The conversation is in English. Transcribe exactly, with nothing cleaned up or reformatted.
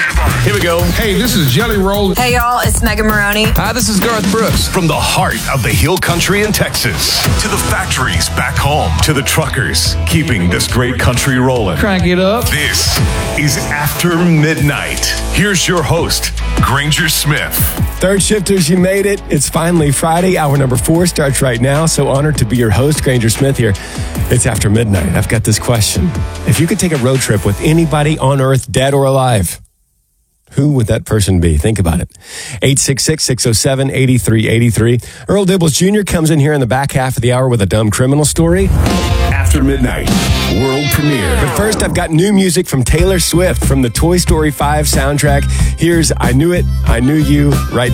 Here we go. Hey, this is Jelly Roll. Hey, y'all, it's Megan Maroney. Hi, this is Garth Brooks. From the heart of the Hill Country in Texas to the factories back home to the truckers keeping this great country rolling. Crank it up. This is After Midnight. Here's your host, Granger Smith. Third shifters, you made it. It's finally Friday. Hour number four starts right now. So honored to be your host, Granger Smith here. It's After Midnight. I've got this question. If you could take a road trip with anybody on earth, dead or alive, who would that person be? Think about it. eight six six, six oh seven, eight three eight three. Earl Dibbles Junior comes in here in the back half of the hour with a dumb criminal story. After Midnight, world premiere. But first, I've got new music from Taylor Swift from the Toy Story five soundtrack. Here's I Knew It, I Knew You right now.